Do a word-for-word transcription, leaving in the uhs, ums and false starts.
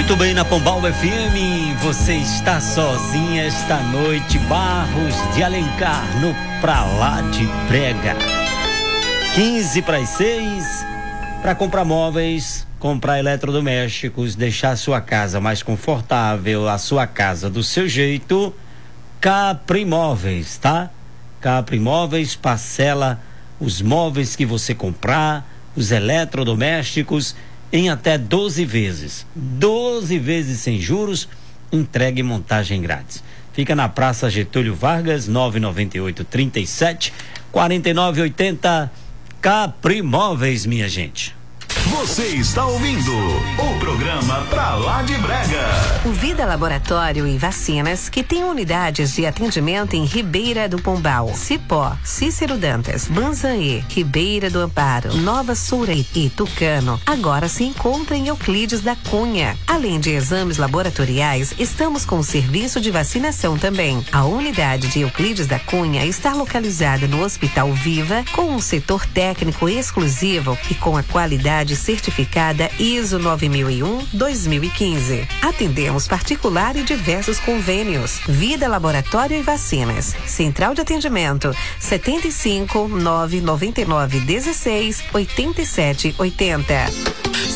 Muito bem, na Pombal F M, você está sozinha esta noite, Barros de Alencar, no Pra Lá de Brega. quinze para as seis, para comprar móveis, comprar eletrodomésticos, deixar a sua casa mais confortável, a sua casa do seu jeito, Capri Móveis, tá? Capri Móveis parcela os móveis que você comprar, os eletrodomésticos, em até doze vezes. doze vezes sem juros, entrega e montagem grátis. Fica na Praça Getúlio Vargas, nove nove oito, trinta e sete, quarenta e nove oitenta. Capri Móveis, minha gente. Você está ouvindo o programa Pra Lá de Brega. O Vida Laboratório e Vacinas, que tem unidades de atendimento em Ribeira do Pombal, Cipó, Cícero Dantas, Banzaê, Ribeira do Amparo, Nova Surei e Tucano, agora se encontra em Euclides da Cunha. Além de exames laboratoriais, estamos com o serviço de vacinação também. A unidade de Euclides da Cunha está localizada no Hospital Viva, com um setor técnico exclusivo e com a qualidade certificada I S O nove mil e um, dois mil e quinze. Atendemos particular e diversos convênios. Vida Laboratório e Vacinas. Central de atendimento setenta e cinco, nove noventa e nove, dezesseis, oitenta e sete, oitenta.